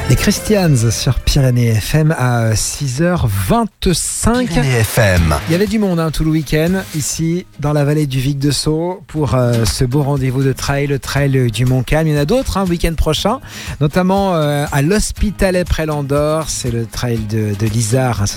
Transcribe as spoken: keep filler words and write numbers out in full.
Les Christians sur Pyrénées F M à six heures vingt-cinq. Pyrénées F M. Il y avait du monde hein, tout le week-end ici dans la vallée du Vic de Sceaux pour euh, ce beau rendez-vous de trail, le trail du Mont-Calm. Il y en a d'autres hein, week-end prochain, notamment euh, à l'Hospitalet près l'Andorre. C'est le trail de, de l'Isard. Hein,